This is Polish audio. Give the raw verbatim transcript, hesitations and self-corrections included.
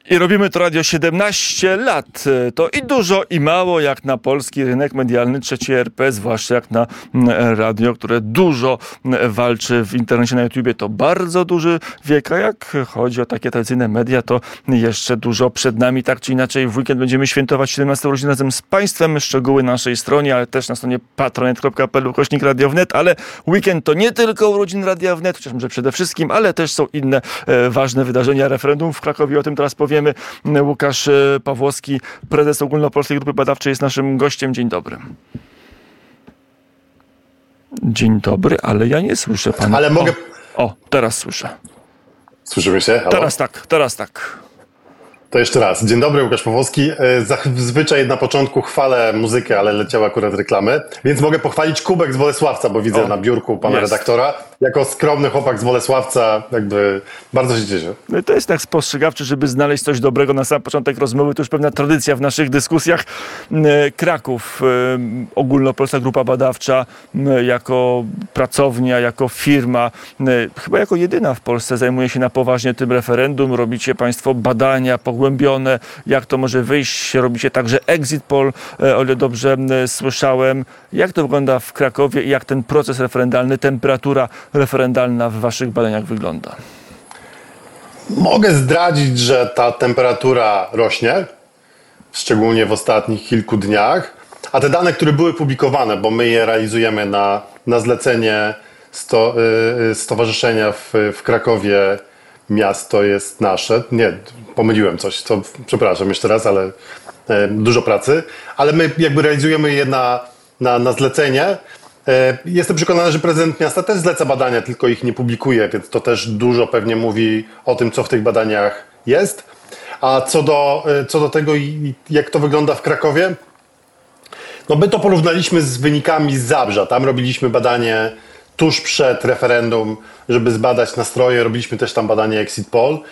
I robimy to radio siedemnaście lat. To i dużo, i mało jak na polski rynek medialny trzeci R P, zwłaszcza jak na radio, które dużo walczy w internecie, na YouTubie. To bardzo duży wiek, a jak chodzi o takie tradycyjne media, to jeszcze dużo przed nami. Tak czy inaczej w weekend będziemy świętować siedemnaste urodziny razem z Państwem. Szczegóły na naszej stronie, ale też na stronie patronite kropka p l ukośnik radio wnet. Ale weekend to nie tylko urodziny Radia Wnet, chociaż może przede wszystkim, ale też są inne e, ważne wydarzenia. Referendum w Krakowie, o tym teraz powiem. Łukasz Pawłowski, prezes Ogólnopolskiej Grupy Badawczej, jest naszym gościem. Dzień dobry. Dzień dobry, ale ja nie słyszę pana. Ale mogę... O, o teraz słyszę. Słyszymy się? Halo? Teraz tak, teraz tak. To jeszcze raz. Dzień dobry, Łukasz Pawłowski. Zazwyczaj na początku chwalę muzykę, ale leciały akurat reklamy, więc mogę pochwalić kubek z Bolesławca, bo widzę o, na biurku pana jest. redaktora. Jako skromny chłopak z Bolesławca jakby bardzo się cieszę. No to jest tak spostrzegawczy, żeby znaleźć coś dobrego na sam początek rozmowy. To już pewna tradycja w naszych dyskusjach. Kraków, Ogólnopolska Grupa Badawcza, jako pracownia, jako firma, chyba jako jedyna w Polsce zajmuje się na poważnie tym referendum. Robicie państwo badania pogłębione, jak to może wyjść. Robicie także exit poll, o ile dobrze słyszałem. Jak to wygląda w Krakowie i jak ten proces referendalny, temperatura referendalna w waszych badaniach wygląda? Mogę zdradzić, że ta temperatura rośnie, szczególnie w ostatnich kilku dniach, a te dane, które były publikowane, bo my je realizujemy na, na zlecenie sto, y, Stowarzyszenia w, w Krakowie, miasto jest nasze. Nie, pomyliłem coś, to, przepraszam jeszcze raz, ale y, dużo pracy, ale my jakby realizujemy je na, na, na zlecenie. Jestem przekonany, że prezydent miasta też zleca badania, tylko ich nie publikuje, więc to też dużo pewnie mówi o tym, co w tych badaniach jest. A co do, co do tego, jak to wygląda w Krakowie, no my to porównaliśmy z wynikami z Zabrza. Tam robiliśmy badanie tuż przed referendum, żeby zbadać nastroje. Robiliśmy też tam badanie exit poll